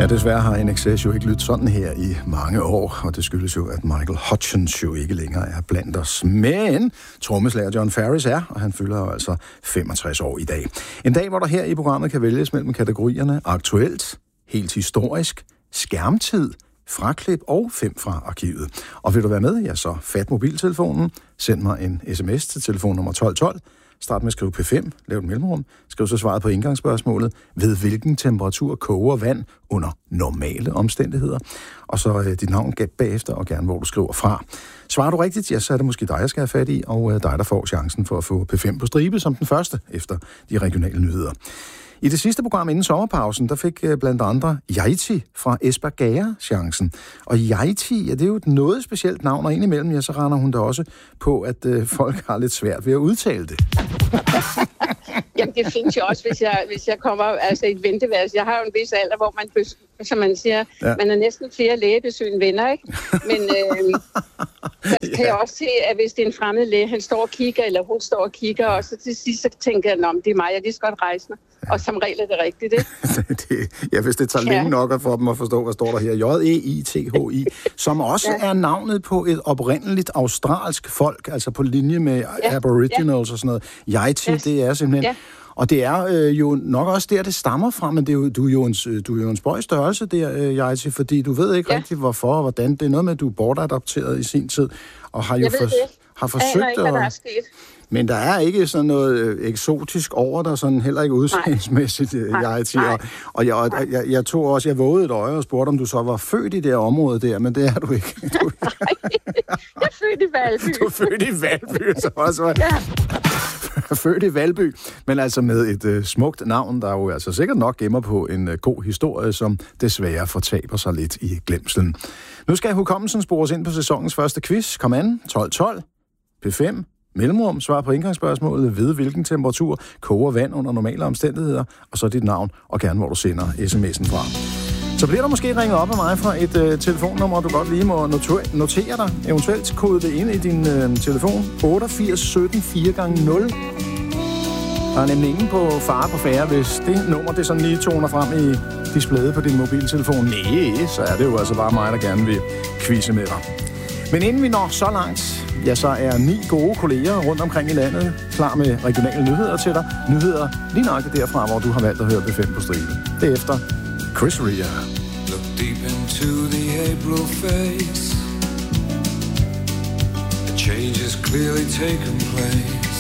Ja, desværre har NXS jo ikke lyttet sådan her i mange år, og det skyldes jo, at Michael Hutchence jo ikke længere er blandt os. Men trommeslager John Farris er, og han fylder jo altså 65 år i dag. En dag, hvor der her i programmet kan vælges mellem kategorierne aktuelt, helt historisk, skærmtid, fraklip og 5 fra arkivet. Og vil du være med, ja, så fat mobiltelefonen, send mig en sms til telefonnummer 1212, start med at skrive P5, lav et mellemrum, skriv så svaret på indgangsspørgsmålet, ved hvilken temperatur koger vand under normale omstændigheder, og så dit navn bagefter, og gerne hvor du skriver fra. Svarer du rigtigt, ja, så er det måske dig, jeg skal have fat i, og dig, der får chancen for at få P5 på stribe som den første efter de regionale nyheder. I det sidste program inden sommerpausen, der fik blandt andre Yaiti fra Espergærde chancen. Og Yaiti, ja, det er jo et noget specielt navn, og indimellem, ja, så render hun da også på, at folk har lidt svært ved at udtale det. Jamen, det findes jo også, hvis jeg kommer altså i et venteværelse. Jeg har jo en vis alder, hvor man, som man siger, ja. Man er næsten flere lægebesøg end venner, ikke? Men så kan jeg også se, at hvis det er en fremmed læge, han står og kigger, eller hun står og kigger, og så til sidst så tænker jeg, det er mig, jeg lige skal godt rejse mig. Og som regel er det rigtigt, ikke? Ja, hvis det tager længe nok for dem at forstå, hvad står der her. J-E-I-T-H-I, som også er navnet på et oprindeligt australsk folk, altså på linje med Aboriginals og sådan noget. Yaiti, det er simpelthen... Ja. Og det er jo nok også der, det stammer fra, men det er jo, du er jo en spøj størrelse der, Yaiti, fordi du ved ikke rigtig, hvorfor og hvordan. Det er noget med, at du er bortadopteret i sin tid, og har jo har forsøgt ikke, hvad der er sket. Men der er ikke sådan noget eksotisk over dig, sådan heller ikke udseendsmæssigt, Yaiti. Og jeg vågede et øje og spurgte, om du så var født i det område der, men det er du ikke. Nej, jeg er født i Valby. Du er født i Valby, så også. Ja. Født i Valby, men altså med et smukt navn, der jo altså sikkert nok gemmer på en god historie, som desværre fortaber sig lidt i glemslen. Nu skal hukommelsen spores ind på sæsonens første quiz. Kom an, 1212, P5, mellemrum, svar på indgangsspørgsmålet, ved hvilken temperatur koger vand under normale omstændigheder, og så dit navn, og gerne hvor du sender sms'en fra. Så bliver der måske ringet op af mig fra et telefonnummer, du godt lige må notere dig. Eventuelt kode det ind i din telefon. 88 17 4x0. Der er nemlig ingen på fare på færre, hvis det nummer det sådan lige toner frem i displayet på din mobiltelefon. Nej, så er det jo altså bare mig, der gerne vil quizze med dig. Men inden vi når så langt, ja, så er 9 gode kolleger rundt omkring i landet klar med regionale nyheder til dig. Nyheder lige nøjagtigt derfra, hvor du har valgt at høre B5 på stribe. Det er efter Chris Rea. Look deep into the April face. A change has clearly taken place.